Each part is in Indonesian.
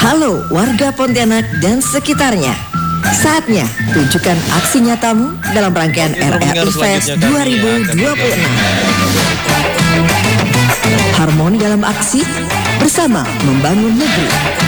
Halo warga Pontianak dan sekitarnya. Saatnya tunjukkan aksi nyatamu dalam rangkaian RRI Fest 2026. Harmoni dalam aksi bersama membangun negeri.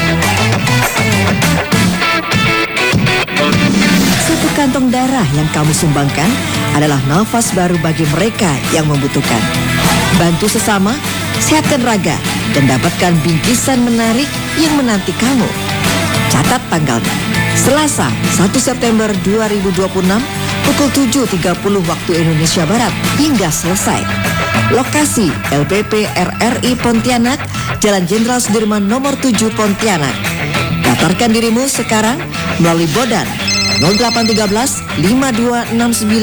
Satu kantong darah yang kamu sumbangkan adalah nafas baru bagi mereka yang membutuhkan. Bantu sesama, sehatkan raga, dan dapatkan bingkisan menarik yang menanti kamu. Catat tanggalnya, Selasa 1 September 2026 pukul 7.30 waktu Indonesia Barat hingga selesai. Lokasi LPP RRI Pontianak, Jalan Jenderal Sudirman nomor 7 Pontianak. Daftarkan dirimu sekarang melalui Bodan 0813 5269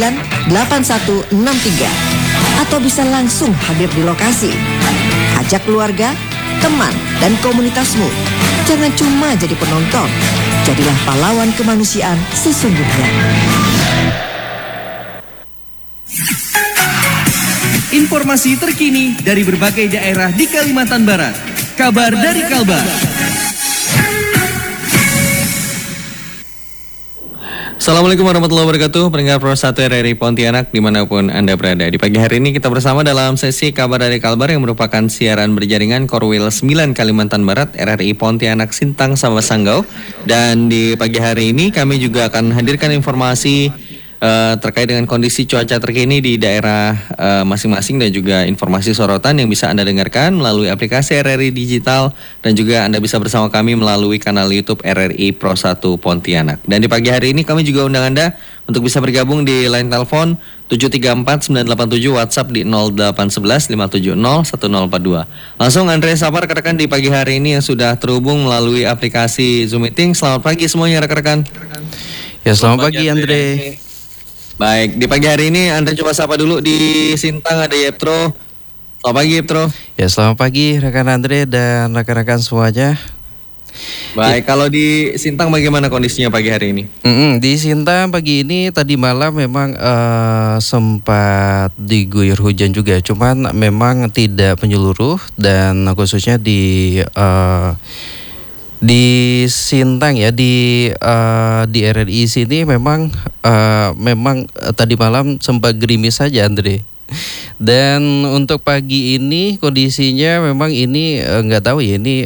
8163 atau bisa langsung hadir di lokasi. Ajak keluarga, teman, dan komunitasmu. Jangan cuma jadi penonton, jadilah pahlawan kemanusiaan sesungguhnya. Informasi terkini dari berbagai daerah di Kalimantan Barat. Kabar dari Kalbar. Assalamualaikum warahmatullahi wabarakatuh. Pendengar Pro 1 RRI Pontianak dimanapun Anda berada. Di pagi hari ini kita bersama dalam sesi Kabar dari Kalbar yang merupakan siaran berjaringan Korwil 9 Kalimantan Barat RRI Pontianak Sintang sama Sanggau. Dan di pagi hari ini kami juga akan hadirkan informasi terkait dengan kondisi cuaca terkini di daerah masing-masing dan juga informasi sorotan yang bisa Anda dengarkan melalui aplikasi RRI Digital dan juga Anda bisa bersama kami melalui kanal YouTube RRI Pro 1 Pontianak. Dan di pagi hari ini kami juga undang Anda untuk bisa bergabung di line telepon 734-987, WhatsApp di 0811-570-1042. Langsung Andre Sapar rekan-rekan di pagi hari ini yang sudah terhubung melalui aplikasi Zoom Meeting. Selamat pagi semuanya rekan-rekan. Ya, selamat pagi Andre. Baik, di pagi hari ini Anda coba sapa dulu di Sintang ada Yeptro. Selamat pagi Yeptro. Ya, selamat pagi rekan Andre dan rekan-rekan semuanya. Baik, kalau di Sintang bagaimana kondisinya pagi hari ini? Di Sintang pagi ini tadi malam memang sempat diguyur hujan juga, cuman memang tidak menyeluruh dan khususnya di Sintang ya di RRI sini memang tadi malam sempat gerimis saja Andre. Dan untuk pagi ini kondisinya memang ini nggak tahu ya ini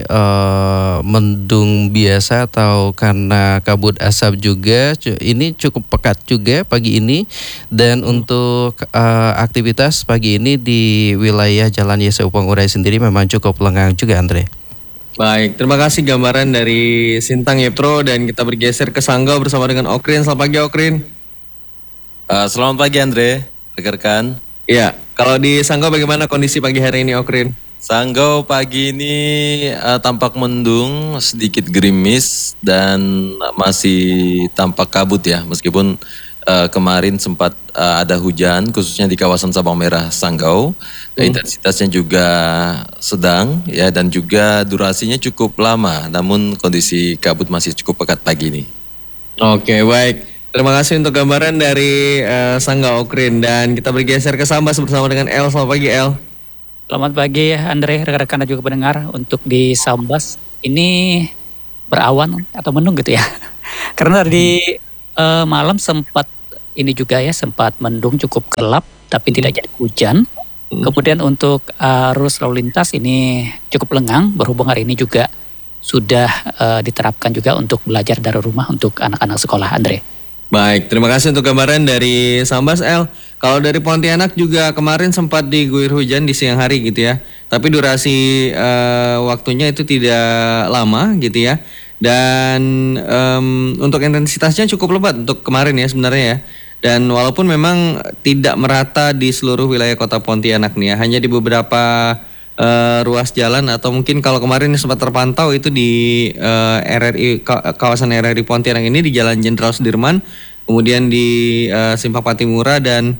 mendung biasa atau karena kabut asap juga. Ini cukup pekat juga pagi ini. Dan untuk aktivitas pagi ini di wilayah Jalan Yesus Urai sendiri memang cukup lengang juga Andre. Baik, terima kasih gambaran dari Sintang Yeptro dan kita bergeser ke Sanggau bersama dengan Okrin. Selamat pagi Okrin. Selamat pagi Andre, rekan-rekan. Iya, kalau di Sanggau bagaimana kondisi pagi hari ini Okrin? Sanggau pagi ini tampak mendung, sedikit gerimis dan masih tampak kabut ya. Meskipun kemarin sempat ada hujan khususnya di kawasan Sabang Merah Sanggau. Intensitasnya juga sedang ya dan juga durasinya cukup lama. Namun kondisi kabut masih cukup pekat pagi ini. Oke, baik. Terima kasih untuk gambaran dari Sanggau Okrin dan kita bergeser ke Sambas bersama dengan El. Selamat pagi El. Selamat pagi Andre, rekan-rekan dan juga pendengar. Untuk di Sambas ini berawan atau mendung gitu ya. Karena di malam sempat ini juga ya sempat mendung cukup gelap tapi tidak jadi hujan. Kemudian untuk arus lalu lintas ini cukup lengang berhubung hari ini juga sudah diterapkan juga untuk belajar dari rumah untuk anak-anak sekolah Andre. Baik, terima kasih untuk gambaran dari Sambas El. Kalau dari Pontianak juga kemarin sempat diguyur hujan di siang hari gitu ya. Tapi durasi waktunya itu tidak lama gitu ya. Dan untuk intensitasnya cukup lebat untuk kemarin ya sebenarnya ya. Dan walaupun memang tidak merata di seluruh wilayah kota Pontianak nih ya, hanya di beberapa ruas jalan atau mungkin kalau kemarin sempat terpantau itu di kawasan RRI Pontianak ini di Jalan Jenderal Sudirman, kemudian di Simpang Patimura dan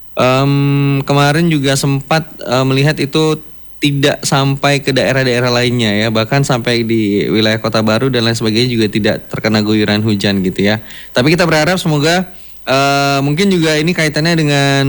kemarin juga sempat melihat itu tidak sampai ke daerah-daerah lainnya ya, bahkan sampai di wilayah Kota Baru dan lain sebagainya juga tidak terkena guyuran hujan gitu ya. Tapi kita berharap semoga Mungkin juga ini kaitannya dengan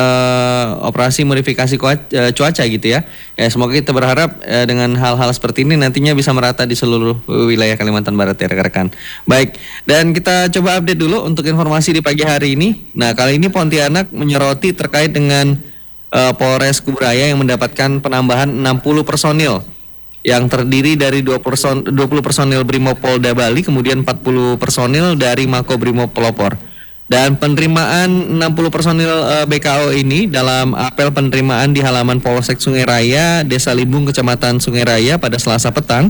operasi modifikasi cuaca gitu ya. Ya semoga kita berharap dengan hal-hal seperti ini nantinya bisa merata di seluruh wilayah Kalimantan Barat ya rekan-rekan. Baik, dan kita coba update dulu untuk informasi di pagi hari ini. Nah kali ini Pontianak menyoroti terkait dengan Polres Kuburaya yang mendapatkan penambahan 60 personil yang terdiri dari 20 personil Brimob Polda Bali, kemudian 40 personil dari Makobrimob Pelopor. Dan penerimaan 60 personil BKO ini dalam apel penerimaan di halaman Polsek Sungai Raya, Desa Limbung, Kecamatan Sungai Raya pada Selasa petang.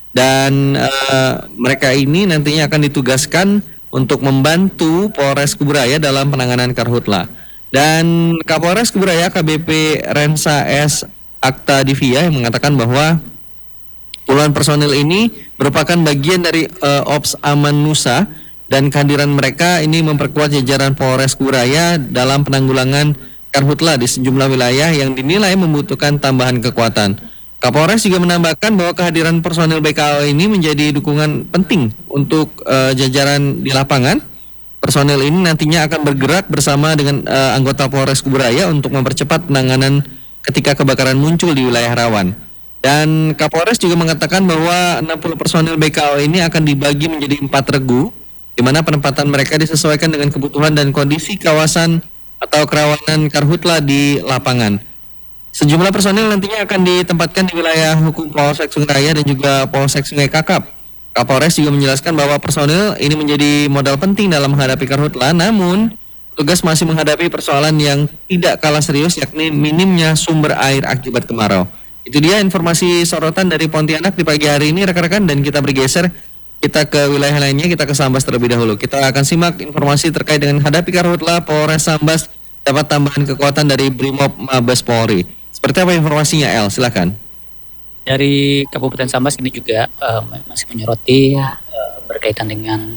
Dan mereka ini nantinya akan ditugaskan untuk membantu Polres Kuburaya dalam penanganan karhutla. Dan Kapolres Kuburaya KBP Rensa S. Akta Divia yang mengatakan bahwa puluhan personil ini merupakan bagian dari Ops Aman Nusa, dan kehadiran mereka ini memperkuat jajaran Polres Kuburaya dalam penanggulangan karhutla di sejumlah wilayah yang dinilai membutuhkan tambahan kekuatan. Kapolres juga menambahkan bahwa kehadiran personil BKO ini menjadi dukungan penting untuk jajaran di lapangan. Personil ini nantinya akan bergerak bersama dengan anggota Polres Kuburaya untuk mempercepat penanganan ketika kebakaran muncul di wilayah rawan. Dan Kapolres juga mengatakan bahwa 60 personil BKO ini akan dibagi menjadi 4 regu, di mana penempatan mereka disesuaikan dengan kebutuhan dan kondisi kawasan atau kerawanan karhutla di lapangan. Sejumlah personil nantinya akan ditempatkan di wilayah hukum Polsek Sungai Raya dan juga Polsek Sungai Kakap. Kapolres juga menjelaskan bahwa personil ini menjadi modal penting dalam menghadapi karhutla, namun tugas masih menghadapi persoalan yang tidak kalah serius, yakni minimnya sumber air akibat kemarau. Itu dia informasi sorotan dari Pontianak di pagi hari ini rekan-rekan, dan kita bergeser. Kita ke wilayah lainnya, kita ke Sambas terlebih dahulu. Kita akan simak informasi terkait dengan hadapi karhutla. Polres Sambas dapat tambahan kekuatan dari Brimob Mabes Polri. Seperti apa informasinya, El? Silakan. Dari Kabupaten Sambas ini juga masih menyoroti berkaitan dengan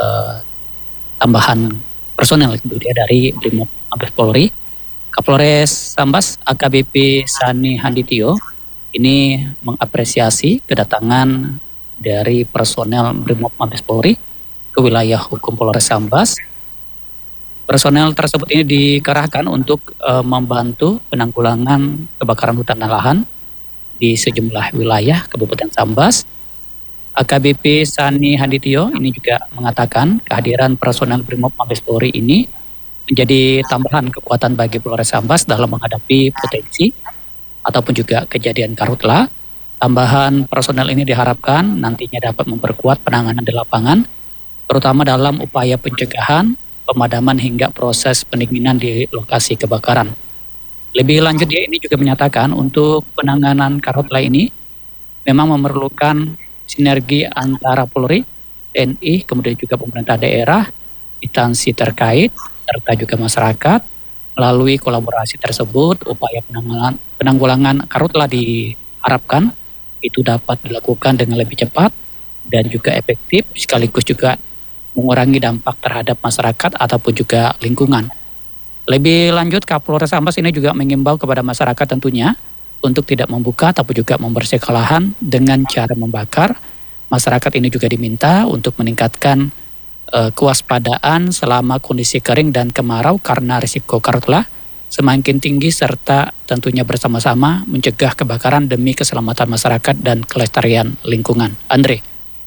tambahan personel dari Brimob Mabes Polri. Kapolres Sambas AKBP Sani Handitio ini mengapresiasi kedatangan dari personel Brimob Mabes Polri ke wilayah hukum Polres Sambas. Personel tersebut ini dikerahkan untuk membantu penanggulangan kebakaran hutan dan lahan di sejumlah wilayah Kabupaten Sambas. AKBP Sani Handitio ini juga mengatakan kehadiran personel Brimob Mabes Polri ini menjadi tambahan kekuatan bagi Polres Sambas dalam menghadapi potensi ataupun juga kejadian karhutla. Tambahan personel ini diharapkan nantinya dapat memperkuat penanganan di lapangan, terutama dalam upaya pencegahan, pemadaman hingga proses pendinginan di lokasi kebakaran. Lebih lanjut dia ini juga menyatakan untuk penanganan karhutla ini memang memerlukan sinergi antara Polri, TNI, kemudian juga pemerintah daerah, instansi terkait, serta juga masyarakat. Melalui kolaborasi tersebut, upaya penanggulangan karhutla diharapkan itu dapat dilakukan dengan lebih cepat dan juga efektif, sekaligus juga mengurangi dampak terhadap masyarakat ataupun juga lingkungan. Lebih lanjut, Kapolres Sambas ini juga mengimbau kepada masyarakat tentunya untuk tidak membuka ataupun juga membersihkan lahan dengan cara membakar. Masyarakat ini juga diminta untuk meningkatkan kewaspadaan selama kondisi kering dan kemarau karena risiko karhutla semakin tinggi, serta tentunya bersama-sama mencegah kebakaran demi keselamatan masyarakat dan kelestarian lingkungan. Andre.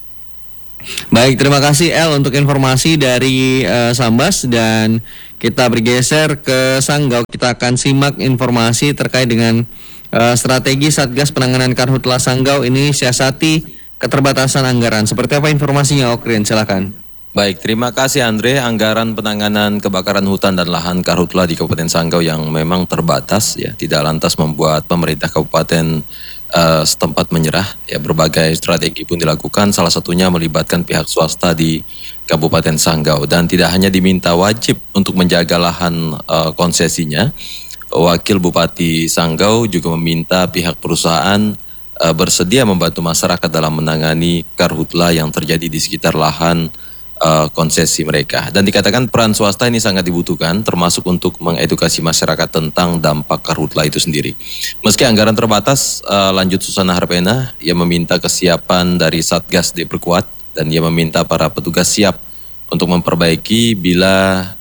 Baik, terima kasih El untuk informasi dari Sambas, dan kita bergeser ke Sanggau. Kita akan simak informasi terkait dengan strategi Satgas Penanganan Karhutla Sanggau ini siasati keterbatasan anggaran. Seperti apa informasinya, Okrin? Silakan. Baik, terima kasih Andre. Anggaran penanganan kebakaran hutan dan lahan karhutla di Kabupaten Sanggau yang memang terbatas ya, tidak lantas membuat pemerintah kabupaten setempat menyerah. Ya, berbagai strategi pun dilakukan, salah satunya melibatkan pihak swasta di Kabupaten Sanggau, dan tidak hanya diminta wajib untuk menjaga lahan konsesinya. Wakil Bupati Sanggau juga meminta pihak perusahaan bersedia membantu masyarakat dalam menangani karhutla yang terjadi di sekitar lahan konsesi mereka. Dan dikatakan peran swasta ini sangat dibutuhkan, termasuk untuk mengedukasi masyarakat tentang dampak karhutla itu sendiri. Meski anggaran terbatas, lanjut Susana Harpena, ia meminta kesiapan dari Satgas diperkuat, dan ia meminta para petugas siap untuk memperbaiki bila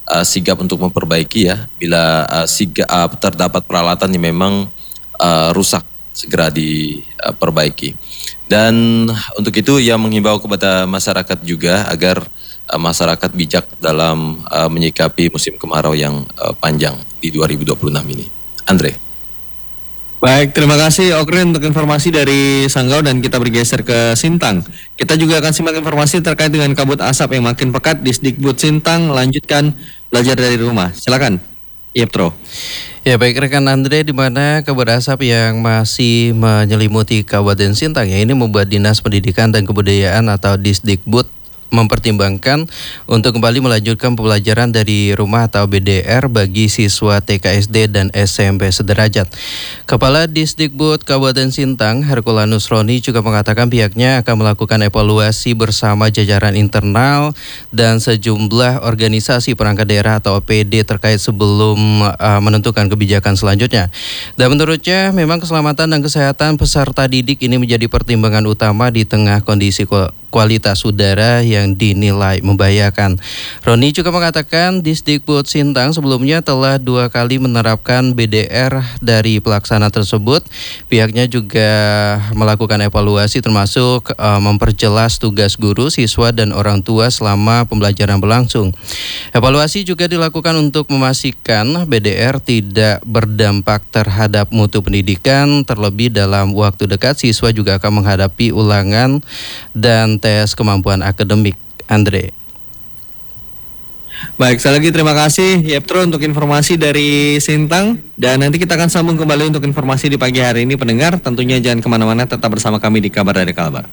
sigap untuk memperbaiki ya. Bila terdapat peralatan yang memang rusak, segera diperbaiki. Dan untuk itu ia menghimbau kepada masyarakat juga agar masyarakat bijak dalam menyikapi musim kemarau yang panjang di 2026 ini. Andre. Baik, terima kasih Okrin untuk informasi dari Sanggau dan kita bergeser ke Sintang. Kita juga akan simak informasi terkait dengan kabut asap yang makin pekat di Disdikbud Sintang. Lanjutkan belajar dari rumah. Silakan, Yeptro. Ya baik rekan Andre, di mana kabut asap yang masih menyelimuti Kabupaten Sintang ya ini membuat Dinas Pendidikan dan Kebudayaan atau Disdikbud mempertimbangkan untuk kembali melanjutkan pembelajaran dari rumah atau BDR bagi siswa TK SD dan SMP sederajat. Kepala Disdikbud Kabupaten Sintang, Herculanus Roni juga mengatakan pihaknya akan melakukan evaluasi bersama jajaran internal dan sejumlah organisasi perangkat daerah atau OPD terkait sebelum menentukan kebijakan selanjutnya. Dan menurutnya memang keselamatan dan kesehatan peserta didik ini menjadi pertimbangan utama di tengah kondisi kualitas udara yang dinilai membahayakan. Roni juga mengatakan Disdikbud Sintang sebelumnya telah 2 kali menerapkan BDR dari pelaksana tersebut. Pihaknya juga melakukan evaluasi termasuk memperjelas tugas guru, siswa dan orang tua selama pembelajaran berlangsung. Evaluasi juga dilakukan untuk memastikan BDR tidak berdampak terhadap mutu pendidikan, terlebih dalam waktu dekat siswa juga akan menghadapi ulangan dan tes kemampuan akademik. Andre. Baik, sekali lagi terima kasih Yeptro untuk informasi dari Sintang. Dan nanti kita akan sambung kembali untuk informasi di pagi hari ini pendengar. Tentunya jangan kemana-mana, tetap bersama kami di Kabar dari Kalbar.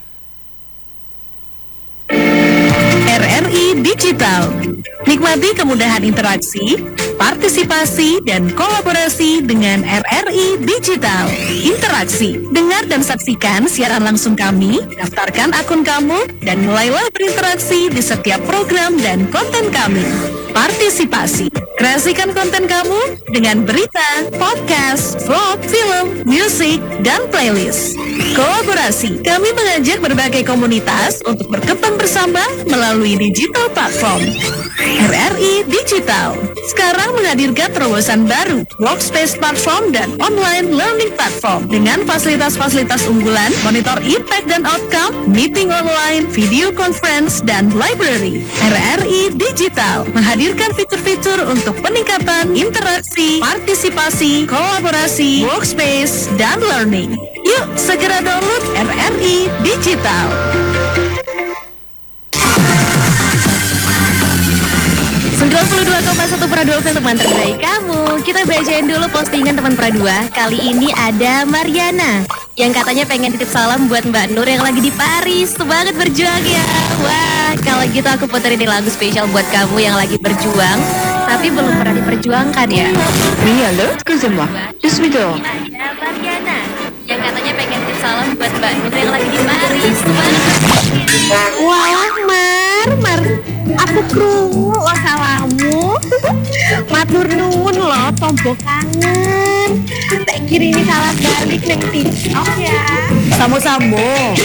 RRI Digital. Nikmati kemudahan interaksi, partisipasi, dan kolaborasi dengan RRI Digital. Interaksi, dengar dan saksikan siaran langsung kami, daftarkan akun kamu, dan mulailah berinteraksi di setiap program dan konten kami. Partisipasi, kreasikan konten kamu dengan berita, podcast, vlog, film, musik, dan playlist. Kolaborasi, kami mengajak berbagai komunitas untuk berkembang bersama melalui digital platform. RRI Digital sekarang menghadirkan terobosan baru, workspace platform dan online learning platform dengan fasilitas-fasilitas unggulan, monitor impact dan outcome, meeting online, video conference, dan library. RRI Digital menghadirkan fitur-fitur untuk peningkatan interaksi, partisipasi, kolaborasi, workspace, dan learning. Yuk segera download RRI Digital. 92,1 Pradua FM teman terbaik kamu. Kita bacain dulu postingan teman Pradua. Kali ini ada Mariana yang katanya pengen titip salam buat Mbak Nur yang lagi di Paris. Semangat berjuang ya. Wah, kalau gitu aku puterin ini lagu spesial buat kamu yang lagi berjuang tapi belum pernah diperjuangkan ya. Oui, allô, excusez-moi. Je suis dehors. Ada Mariana yang katanya pengen titip salam buat Mbak Nur yang lagi di Paris. Semangat berjuang. Walah, Mar, aku krungu wasalamu. Matur nuwun loh, tombol kangen. Tak kirimi salam balik neng TikTok ya. Samo-samo.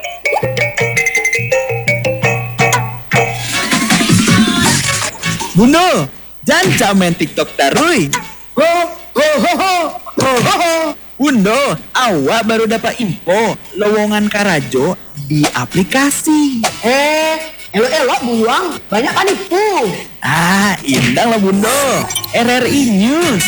Bundo, jangan main TikTok tarui. Ho. Bundo, awak baru dapat info lowongan Karajo di aplikasi. Elok-elok buang, banyak kan itu. Indang lah Bundo. RRI News